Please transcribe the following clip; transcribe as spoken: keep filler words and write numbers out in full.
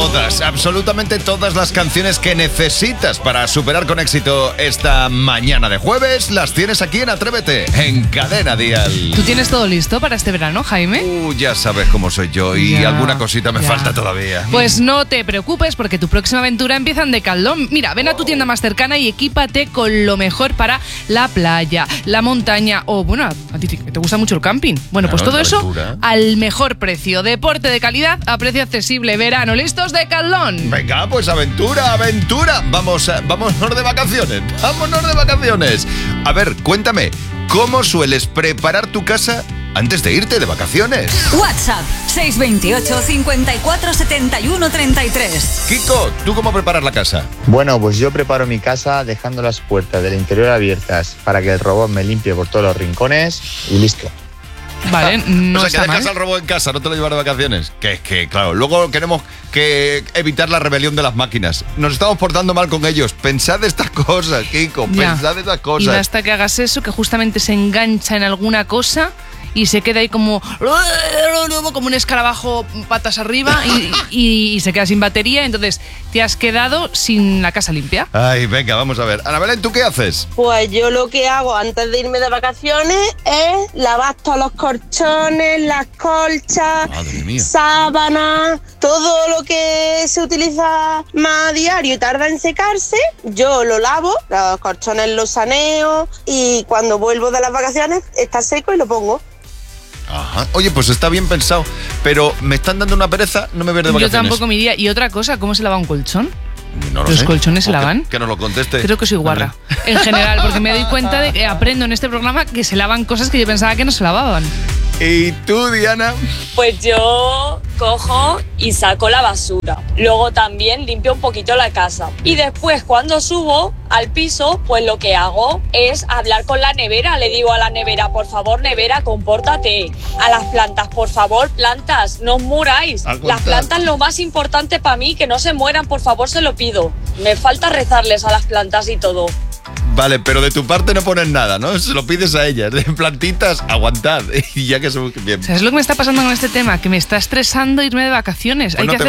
Todas, absolutamente todas las canciones que necesitas para superar con éxito esta mañana de jueves las tienes aquí en Atrévete, en Cadena Dial. ¿Tú tienes todo listo para este verano, Jaime? Uh, ya sabes cómo soy yo y Ya, alguna cosita me ya. falta todavía. Pues no te preocupes porque tu próxima aventura empieza en Decathlon. Mira, ven a tu tienda más cercana y equípate con lo mejor para la playa, la montaña o, bueno, a ti que te gusta mucho el camping. Bueno, pues Claro, todo la eso aventura. al mejor precio. Deporte de calidad a precio accesible. Verano, ¿listos? Decathlon. Venga, pues aventura, aventura. Vamos, a- vámonos de vacaciones. Vámonos de vacaciones. A ver, cuéntame, ¿cómo sueles preparar tu casa antes de irte de vacaciones? WhatsApp seis dos ocho, cinco cuatro, siete uno tres tres. Kiko, ¿tú cómo preparas la casa? Bueno, pues yo preparo mi casa dejando las puertas del interior abiertas para que el robot me limpie por todos los rincones y listo. Vale, no o sea, está que dejas mal. al robot en casa, no te lo llevas de vacaciones. Que es que, claro, luego queremos que evitar la rebelión de las máquinas. Nos estamos portando mal con ellos. Pensad estas cosas, Kiko, Ya. pensad estas Y cosas. basta que hagas eso, que justamente se engancha en alguna cosa y se queda ahí como como un escarabajo patas arriba y, y- y se queda sin batería. Entonces te has quedado sin la casa limpia. Ay, venga, vamos a ver. Ana Belén, ¿tú qué haces? Pues yo lo que hago antes de irme de vacaciones es lavar todos los colchones, las colchas, Madre mía. sábanas, todo lo que se utiliza más a diario y tarda en secarse, yo lo lavo, los colchones los saneo y cuando vuelvo de las vacaciones está seco y lo pongo. Ajá. Oye, pues está bien pensado, pero me están dando una pereza, no me voy a ir de Yo vacaciones. tampoco me iría. Y otra cosa, ¿cómo se lava un colchón? No lo ¿Los sé. colchones se O que- lavan? Que nos lo conteste. Creo que soy guarra. En general, porque me doy cuenta de que aprendo en este programa que se lavan cosas que yo pensaba que no se lavaban. ¿Y tú, Diana? Pues yo cojo y saco la basura. Luego también limpio un poquito la casa. Y después, cuando subo al piso, pues lo que hago es hablar con la nevera. Le digo a la nevera, por favor, nevera, compórtate. A las plantas, por favor, plantas, no os muráis. Aguantad. Las plantas lo más importante para mí, que no se mueran, por favor, se lo pido. Me falta rezarles a las plantas y todo. Vale, pero de tu parte no pones nada, ¿no? Se lo pides a ellas. De plantitas, aguantad. Y ya que somos bien. ¿Sabes lo que me está pasando con este tema? Que me está estresando irme de vacaciones. Pues Hay no que te